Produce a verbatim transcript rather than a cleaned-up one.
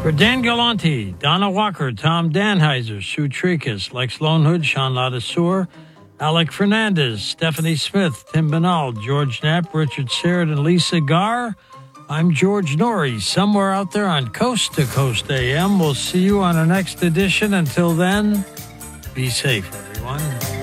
For Dan Galante, Donna Walker, Tom Danheiser, Sue Tricus, Lex Lonehood, Sean Ladisseur, Alec Fernandez, Stephanie Smith, Tim Banal, George Knapp, Richard Serrett, and Lisa Garr, I'm George Norrie, somewhere out there on Coast to Coast A M. We'll see you on the next edition. Until then, be safe, everyone.